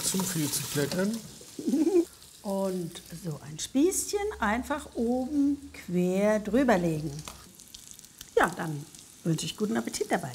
zu viel zu kleckern. Und so ein Spießchen einfach oben quer drüber legen. Ja, dann wünsche ich guten Appetit dabei.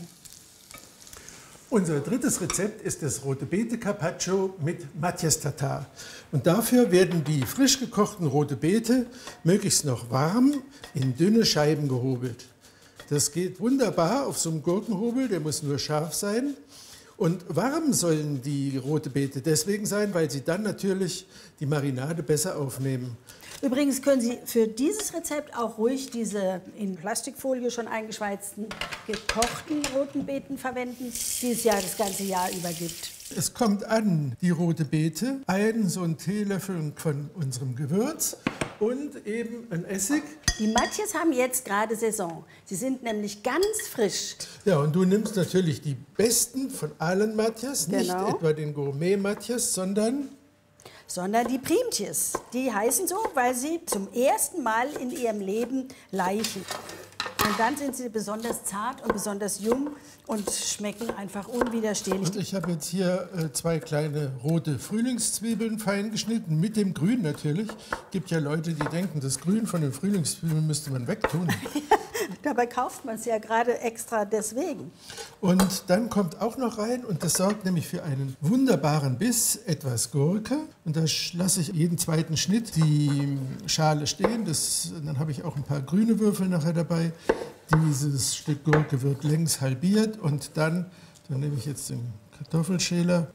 Unser drittes Rezept ist das rote Beete Carpaccio mit Matjes Tatar. Und dafür werden die frisch gekochten rote Beete möglichst noch warm in dünne Scheiben gehobelt. Das geht wunderbar auf so einem Gurkenhobel, der muss nur scharf sein. Und warm sollen die rote Beete deswegen sein, weil sie dann natürlich die Marinade besser aufnehmen. Übrigens können Sie für dieses Rezept auch ruhig diese in Plastikfolie schon eingeschweizten gekochten roten Beeten verwenden, die es ja das ganze Jahr über gibt. Es kommt an, die rote Beete, so ein Teelöffel von unserem Gewürz und eben ein Essig. Die Matjes haben jetzt gerade Saison. Sie sind nämlich ganz frisch. Ja, und du nimmst natürlich die besten von allen Matjes, nicht etwa den Gourmet-Matjes, sondern die Priemtjes. Die heißen so, weil sie zum ersten Mal in ihrem Leben laichen. Und dann sind sie besonders zart und besonders jung und schmecken einfach unwiderstehlich. Und ich habe jetzt hier 2 kleine rote Frühlingszwiebeln fein geschnitten, mit dem Grün natürlich. Es gibt ja Leute, die denken, das Grün von den Frühlingszwiebeln müsste man wegtun. Dabei kauft man es ja gerade extra deswegen. Und dann kommt auch noch rein, und das sorgt nämlich für einen wunderbaren Biss, etwas Gurke. Und da lasse ich jeden zweiten Schnitt die Schale stehen. Dann habe ich auch ein paar grüne Würfel nachher dabei. Dieses Stück Gurke wird längs halbiert und dann nehme ich jetzt den Kartoffelschäler.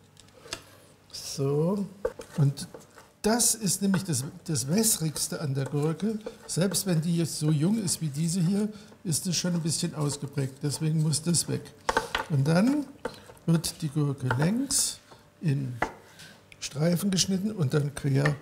So. Und das ist nämlich das Wässrigste an der Gurke. Selbst wenn die jetzt so jung ist wie diese hier, ist es schon ein bisschen ausgeprägt. Deswegen muss das weg. Und dann wird die Gurke längs in Streifen geschnitten und dann quer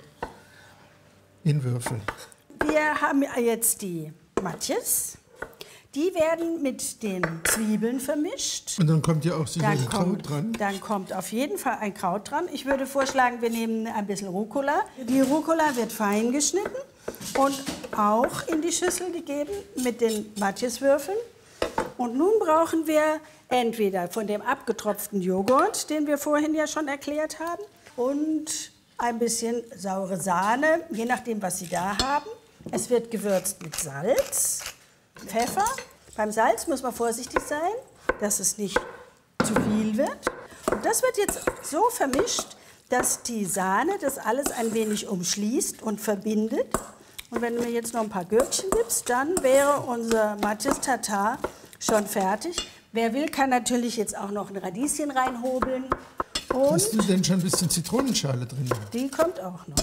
in Würfel. Wir haben jetzt die Matjes. Die werden mit den Zwiebeln vermischt. Und dann kommt ja auch sicher ein Kraut dran. Dann kommt auf jeden Fall ein Kraut dran. Ich würde vorschlagen, wir nehmen ein bisschen Rucola. Die Rucola wird fein geschnitten und auch in die Schüssel gegeben mit den Matjeswürfeln. Und nun brauchen wir entweder von dem abgetropften Joghurt, den wir vorhin ja schon erklärt haben, und ein bisschen saure Sahne, je nachdem, was Sie da haben. Es wird gewürzt mit Salz, Pfeffer. Beim Salz muss man vorsichtig sein, dass es nicht zu viel wird. Und das wird jetzt so vermischt, dass die Sahne das alles ein wenig umschließt und verbindet. Und wenn du mir jetzt noch ein paar Gürkchen gibst, dann wäre unser Matjes Tatar schon fertig. Wer will, kann natürlich jetzt auch noch ein Radieschen reinhobeln. Und hast du denn schon ein bisschen Zitronenschale drin? Die kommt auch noch.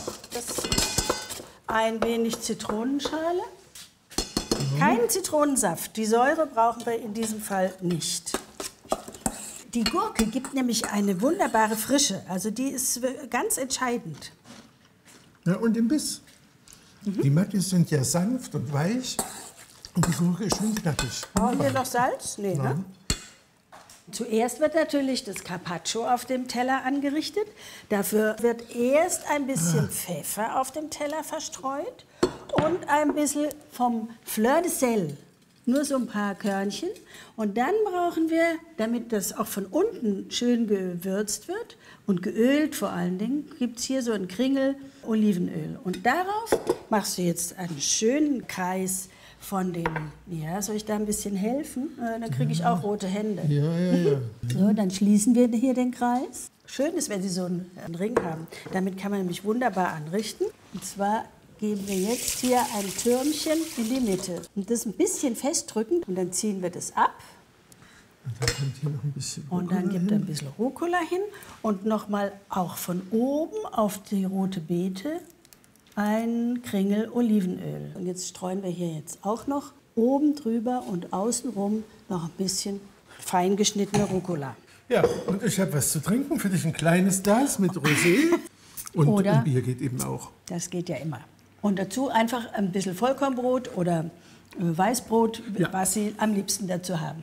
Ein wenig Zitronenschale. Keinen Zitronensaft. Die Säure brauchen wir in diesem Fall nicht. Die Gurke gibt nämlich eine wunderbare Frische. Also die ist ganz entscheidend. Ja, und im Biss. Die Matjes sind ja sanft und weich und die Gurke ist schön knackig. Brauchen wir noch Salz? Nee, ne? Zuerst wird natürlich das Carpaccio auf dem Teller angerichtet. Dafür wird erst ein bisschen Pfeffer auf dem Teller verstreut und ein bisschen vom Fleur de Sel. Nur so ein paar Körnchen. Und dann brauchen wir, damit das auch von unten schön gewürzt wird und geölt vor allen Dingen, gibt es hier so einen Kringel Olivenöl. Und darauf machst du jetzt einen schönen Kreis von dem, ja, soll ich da ein bisschen helfen? Dann kriege ich auch rote Hände. Ja. So, dann schließen wir hier den Kreis. Schön ist, wenn Sie so einen Ring haben. Damit kann man nämlich wunderbar anrichten. Und zwar geben wir jetzt hier ein Türmchen in die Mitte. Und das ein bisschen festdrücken und dann ziehen wir das ab. Und dann kommt hier noch ein bisschen Rucola und dann gibt hin. ein bisschen Rucola hin und nochmal auch von oben auf die rote Beete ein Kringel Olivenöl. Und jetzt streuen wir hier jetzt auch noch oben drüber und außenrum noch ein bisschen fein geschnittene Rucola. Ja, und ich habe was zu trinken. Für dich ein kleines Glas mit Rosé. Und Bier geht eben auch. Das geht ja immer. Und dazu einfach ein bisschen Vollkornbrot oder Weißbrot, was Sie am liebsten dazu haben.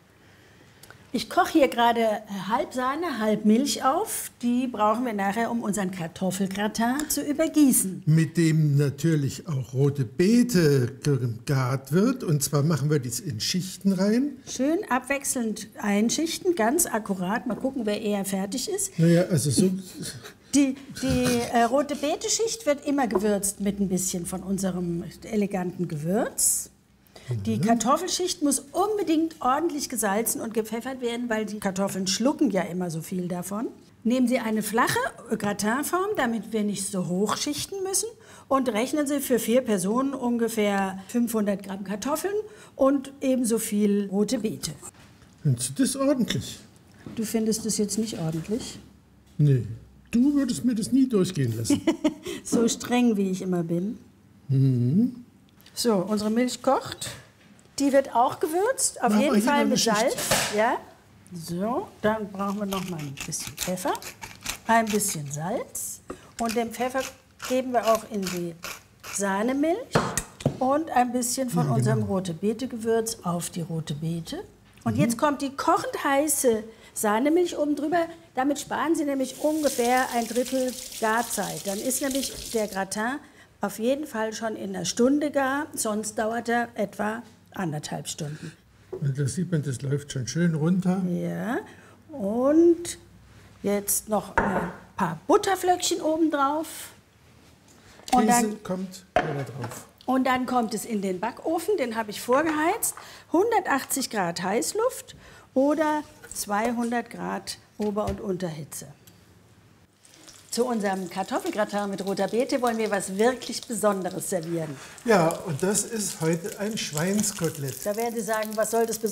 Ich koche hier gerade halb Sahne, halb Milch auf. Die brauchen wir nachher, um unseren Kartoffelgratin zu übergießen. Mit dem natürlich auch rote Beete gegart wird. Und zwar machen wir dies in Schichten rein. Schön abwechselnd einschichten, ganz akkurat. Mal gucken, wer eher fertig ist. Naja, also so Die rote Beete-Schicht wird immer gewürzt mit ein bisschen von unserem eleganten Gewürz. Die Kartoffelschicht muss unbedingt ordentlich gesalzen und gepfeffert werden, weil die Kartoffeln schlucken ja immer so viel davon. Nehmen Sie eine flache Gratinform, damit wir nicht so hoch schichten müssen. Und rechnen Sie für 4 Personen ungefähr 500 Gramm Kartoffeln und ebenso viel rote Beete. Findest du das ordentlich? Du findest das jetzt nicht ordentlich? Nee, du würdest mir das nie durchgehen lassen. So streng, wie ich immer bin. Mhm. So, unsere Milch kocht. Die wird auch gewürzt, auf Machen wir jeden hier Fall noch eine mit Schicht. Salz. Ja. So, dann brauchen wir noch mal ein bisschen Pfeffer, ein bisschen Salz und den Pfeffer geben wir auch in die Sahnemilch und ein bisschen von unserem rote Beete Gewürz auf die rote Beete. Und jetzt kommt die kochend heiße Sahnemilch oben drüber. Damit sparen Sie nämlich ungefähr 1/3 Garzeit. Dann ist nämlich der Gratin auf jeden Fall schon in einer Stunde gar, sonst dauert er etwa 1,5 Stunden. Und da sieht man, das läuft schon schön runter. Ja, und jetzt noch ein paar Butterflöckchen oben drauf. Und Käse kommt da drauf. und dann kommt es in den Backofen, den habe ich vorgeheizt. 180 Grad Heißluft oder 200 Grad Ober- und Unterhitze. Zu unserem Kartoffelgratin mit roter Beete wollen wir was wirklich Besonderes servieren. Ja, und das ist heute ein Schweinskotelett. Da werden Sie sagen, was soll das